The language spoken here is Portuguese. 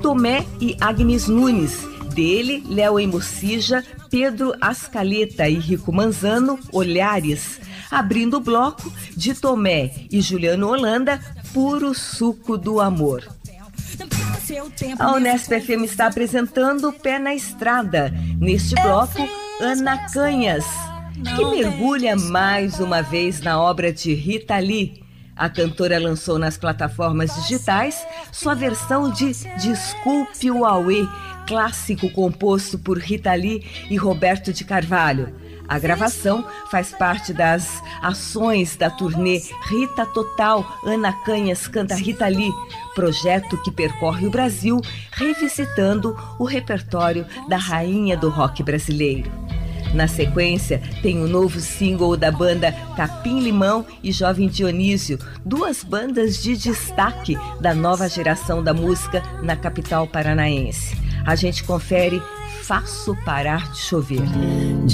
Tomé e Agnes Nunes. Dele, Léo Emocija, Pedro Ascaleta e Rico Manzano, Olhares. Abrindo o bloco, de Tomé e Juliano Holanda, Puro Suco do Amor. A Unesp FM está apresentando Pé na Estrada. Neste bloco, Ana Canhas, que mergulha mais uma vez na obra de Rita Lee. A cantora lançou nas plataformas digitais sua versão de Desculpe o Auê, clássico composto por Rita Lee e Roberto de Carvalho. A gravação faz parte das ações da turnê Rita Total Ana Canhas Canta Rita Lee, projeto que percorre o Brasil revisitando o repertório da rainha do rock brasileiro. Na sequência, tem o novo single da banda Capim Limão e Jovem Dionísio, duas bandas de destaque da nova geração da música na capital paranaense. A gente confere Faço Parar de Chover.